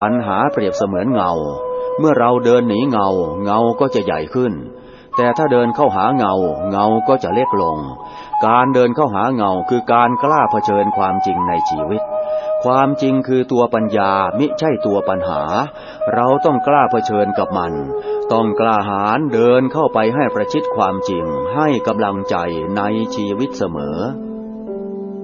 ปัญหาเปรียบเสมือนเงาเมื่อเราเดินหนีเงาเงาก็จะใหญ่ขึ้นแต่ถ้าเดินเข้าหาเงาเงาก็จะเล็กลงการเดินเข้าหาเงาคือการกล้าเผชิญความจริงในชีวิตความจริงคือตัวปัญญามิใช่ตัวปัญหาเราต้องกล้าเผชิญกับมันต้องกล้าหาญเดินเข้าไปให้ประชิดความจริงให้กำลังใจในชีวิตเสมอ